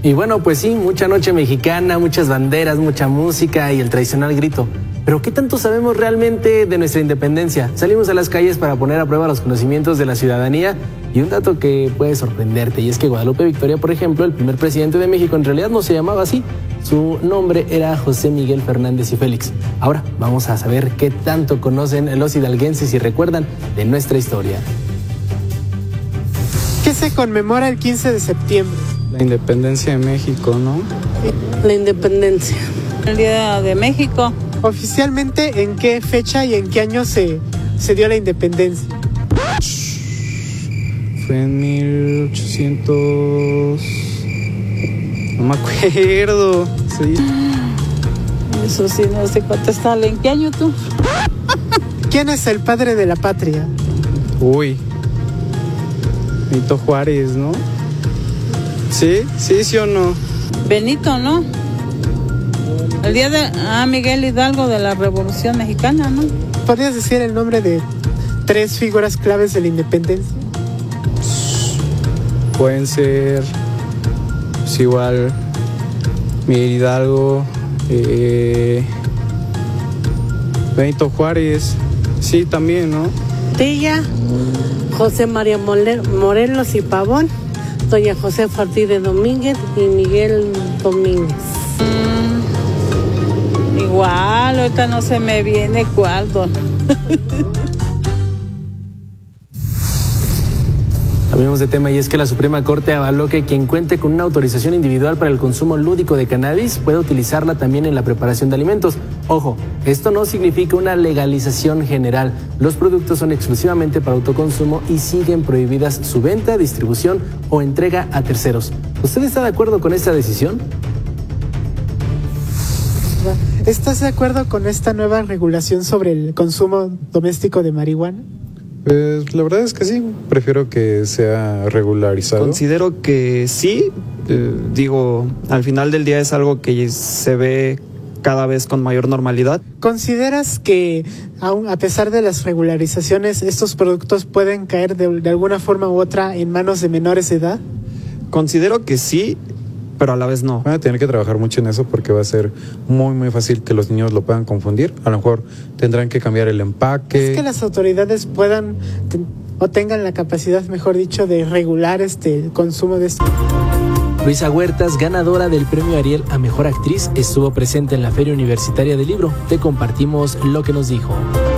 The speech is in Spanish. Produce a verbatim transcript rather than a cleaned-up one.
Y bueno, pues sí, mucha noche mexicana, muchas banderas, mucha música y el tradicional grito. Pero ¿qué tanto sabemos realmente de nuestra independencia? Salimos a las calles para poner a prueba los conocimientos de la ciudadanía y un dato que puede sorprenderte, y es que Guadalupe Victoria, por ejemplo, el primer presidente de México, en realidad no se llamaba así. Su nombre era José Miguel Fernández y Félix. Ahora vamos a saber qué tanto conocen los hidalguenses y recuerdan de nuestra historia. ¿Qué se conmemora el quince de septiembre? La independencia de México, ¿no? La independencia. El Día de México. Oficialmente, ¿en qué fecha y en qué año se, se dio la independencia? Fue en mil ochocientos... No me acuerdo. Sí. Eso sí, no sé contestarle. ¿En qué año tú? ¿Quién es el padre de la patria? Uy. Benito Juárez, ¿no? ¿Sí? ¿Sí, sí o no? Benito, ¿no? El día de... Ah, Miguel Hidalgo de la Revolución Mexicana, ¿no? ¿Podrías decir el nombre de tres figuras claves de la independencia? Pueden ser... Pues igual... Miguel Hidalgo... Eh, Benito Juárez... Sí, también, ¿no? Tilla, José María Morelos y Pavón, doña Josefa Ortiz Domínguez y Miguel Domínguez. Mm, igual, ahorita no se me viene cuál, don. Cambiamos de tema, y es que la Suprema Corte avaló que quien cuente con una autorización individual para el consumo lúdico de cannabis puede utilizarla también en la preparación de alimentos. Ojo, esto no significa una legalización general. Los productos son exclusivamente para autoconsumo y siguen prohibidas su venta, distribución o entrega a terceros. ¿Usted está de acuerdo con esta decisión? ¿Estás de acuerdo con esta nueva regulación sobre el consumo doméstico de marihuana? Pues la verdad es que sí, prefiero que sea regularizado. Considero que sí, eh, digo, al final del día es algo que se ve cada vez con mayor normalidad. ¿Consideras que aun a pesar de las regularizaciones estos productos pueden caer de, de alguna forma u otra en manos de menores de edad? Considero que sí, pero a la vez no. Van a tener que trabajar mucho en eso porque va a ser muy muy fácil que los niños lo puedan confundir. A lo mejor tendrán que cambiar el empaque. Es que las autoridades puedan ten, o tengan la capacidad, mejor dicho, de regular este el consumo de esto. Luisa Huertas, ganadora del Premio Ariel a Mejor Actriz, estuvo presente en la Feria Universitaria del Libro. Te compartimos lo que nos dijo.